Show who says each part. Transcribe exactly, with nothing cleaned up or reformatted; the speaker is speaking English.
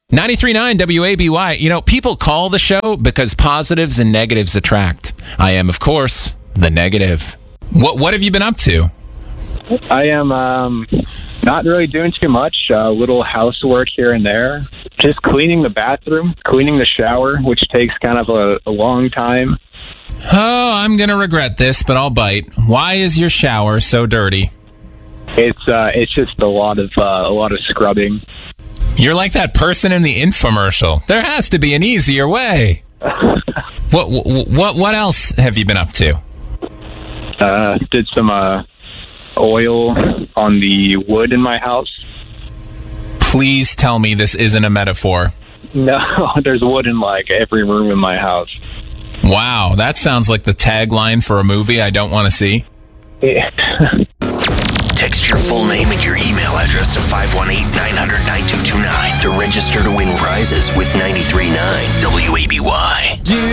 Speaker 1: ninety-three point nine W A B Y. You know, people call the show because positives and negatives attract. I am, of course, the negative. What What have you been up to?
Speaker 2: I am um, not really doing too much. A uh, little housework here and there. Just cleaning the bathroom, cleaning the shower, which takes kind of a, a long time.
Speaker 1: Oh, I'm going to regret this, but I'll bite. Why is your shower so dirty?
Speaker 2: It's uh, it's just a lot of uh, a lot of scrubbing.
Speaker 1: You're like that person in the infomercial. There has to be an easier way. what what what else have you been up to?
Speaker 2: Uh, did some uh, oil on the wood in my house.
Speaker 1: Please tell me this isn't a metaphor.
Speaker 2: No, there's wood in like every room in my house.
Speaker 1: Wow, that sounds like the tagline for a movie I don't want to see.
Speaker 2: Yeah.
Speaker 3: Text your full name and your email address to five one eight, nine hundred, nine two two nine to register to win prizes with ninety-three point nine.